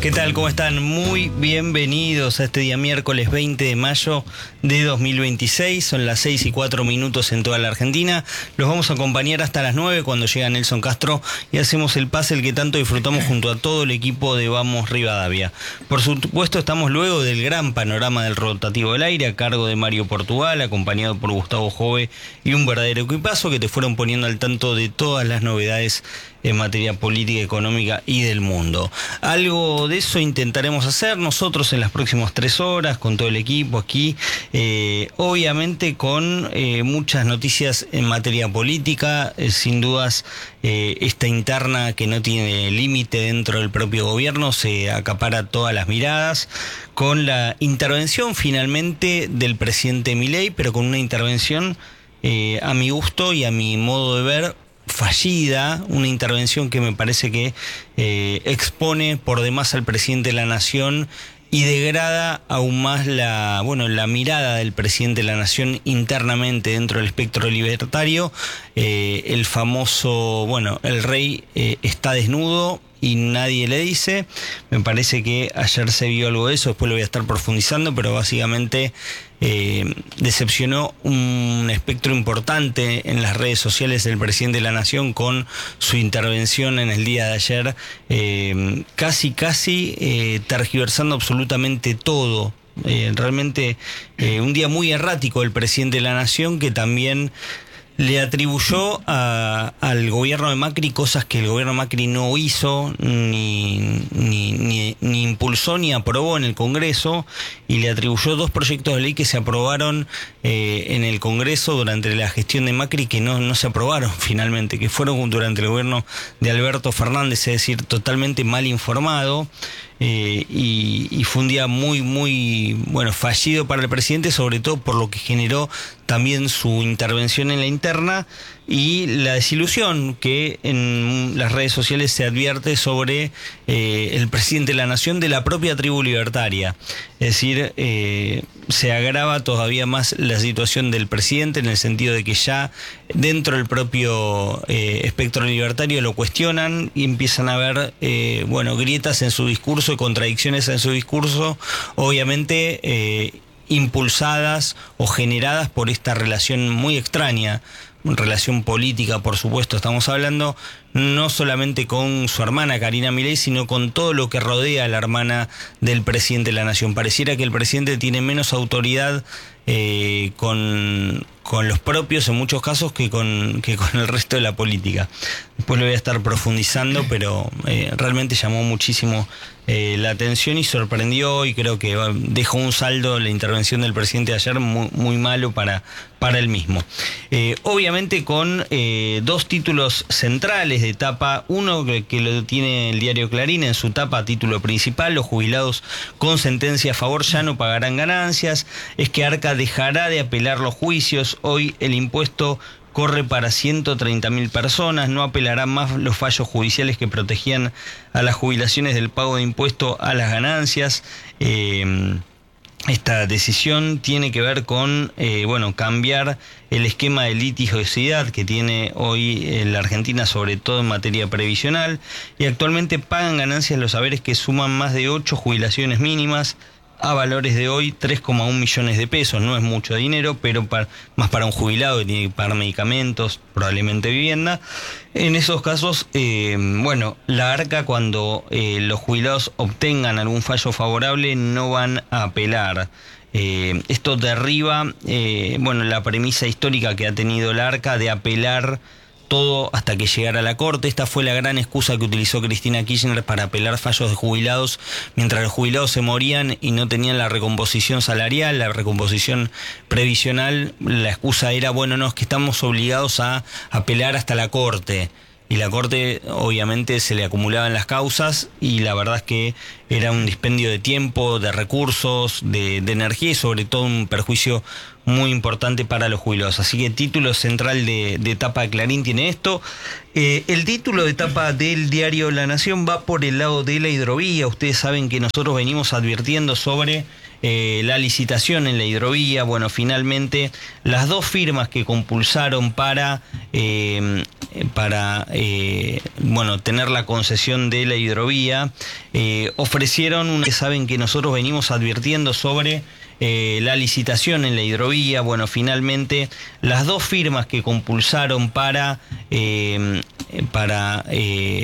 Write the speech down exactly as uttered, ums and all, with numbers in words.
¿Qué tal? ¿Cómo están? Muy bienvenidos a este día miércoles veinte de mayo de dos mil veintiséis. Son las seis y cuatro minutos en toda la Argentina. Los vamos a acompañar hasta las nueve cuando llega Nelson Castro y hacemos el pase el que tanto disfrutamos junto a todo el equipo de Vamos Rivadavia. Por supuesto, estamos luego del gran panorama del rotativo del aire a cargo de Mario Portugal, acompañado por Gustavo Jove y un verdadero equipazo que te fueron poniendo al tanto de todas las novedades en materia política, económica y del mundo. Algo de eso intentaremos hacer nosotros en las próximas tres horas con todo el equipo aquí, eh, obviamente con eh, muchas noticias en materia política, eh, sin dudas eh, esta interna que no tiene límite dentro del propio gobierno se acapara todas las miradas, con la intervención finalmente del presidente Milei, pero con una intervención eh, a mi gusto y a mi modo de ver fallida, una intervención que me parece que eh, expone por demás al presidente de la Nación y degrada aún más la, bueno, la mirada del presidente de la Nación internamente dentro del espectro libertario. Eh, el famoso, bueno, el rey eh, está desnudo y nadie le dice. Me parece que ayer se vio algo de eso, después lo voy a estar profundizando, pero básicamente eh, decepcionó un espectro importante en las redes sociales del presidente de la Nación con su intervención en el día de ayer, eh, casi casi eh, tergiversando absolutamente todo. Eh, realmente eh, un día muy errático del presidente de la Nación, que también le atribuyó a, al gobierno de Macri cosas que el gobierno de Macri no hizo, ni, ni, ni, ni impulsó ni aprobó en el Congreso, y le atribuyó dos proyectos de ley que se aprobaron eh, en el Congreso durante la gestión de Macri que no, no se aprobaron finalmente, que fueron durante el gobierno de Alberto Fernández, es decir, totalmente mal informado. Eh, y, y fue un día muy, muy, bueno, fallido para el presidente, sobre todo por lo que generó también su intervención en la interna y la desilusión que en las redes sociales se advierte sobre eh, el presidente de la Nación de la propia tribu libertaria. Es decir, eh, se agrava todavía más la situación del presidente en el sentido de que ya dentro del propio eh, espectro libertario lo cuestionan y empiezan a haber eh, bueno, grietas en su discurso y contradicciones en su discurso, obviamente eh, impulsadas o generadas por esta relación muy extraña, relación política, por supuesto, estamos hablando no solamente con su hermana Karina Milei, sino con todo lo que rodea a la hermana del presidente de la Nación. Pareciera que el presidente tiene menos autoridad eh, con, con los propios en muchos casos que con, que con el resto de la política. Después lo voy a estar profundizando, pero eh, realmente llamó muchísimo eh, la atención y sorprendió, y creo que dejó un saldo la intervención del presidente de ayer muy, muy malo para, para él mismo. Eh, obviamente con eh, dos títulos centrales de tapa, uno que, que lo tiene el diario Clarín en su tapa título principal: los jubilados con sentencia a favor ya no pagarán ganancias, es que Arca dejará de apelar los juicios, hoy el impuesto corre para ciento treinta mil personas, no apelarán más los fallos judiciales que protegían a las jubilaciones del pago de impuesto a las ganancias. Eh, Esta decisión tiene que ver con eh, bueno, cambiar el esquema de litigiosidad que tiene hoy eh, la Argentina, sobre todo en materia previsional, y actualmente pagan ganancias los haberes que suman más de ocho jubilaciones mínimas, a valores de hoy tres coma uno millones de pesos. No es mucho dinero, pero para, más para un jubilado que tiene que pagar medicamentos, probablemente vivienda. En esos casos, eh, bueno, la Arca, cuando eh, los jubilados obtengan algún fallo favorable, no van a apelar. Eh, esto derriba eh, bueno, la premisa histórica que ha tenido la Arca de apelar todo hasta que llegara a la Corte. Esta fue la gran excusa que utilizó Cristina Kirchner para apelar fallos de jubilados mientras los jubilados se morían y no tenían la recomposición salarial, la recomposición previsional. La excusa era, bueno, no, es que estamos obligados a apelar hasta la Corte. Y la Corte obviamente se le acumulaban las causas y la verdad es que era un dispendio de tiempo, de recursos, de, de energía y sobre todo un perjuicio muy importante para los jubilados. Así que el título central de, de tapa de Clarín tiene esto. Eh, el título de tapa del diario La Nación va por el lado de la hidrovía. Ustedes saben que nosotros venimos advirtiendo sobre eh, la licitación en la hidrovía. Bueno, finalmente las dos firmas que compulsaron para, eh, para eh, bueno, tener la concesión de la hidrovía, eh, ofrecieron una... Saben que nosotros venimos advirtiendo sobre eh, la licitación en la hidrovía. Bueno, finalmente las dos firmas que compulsaron para, eh, para eh,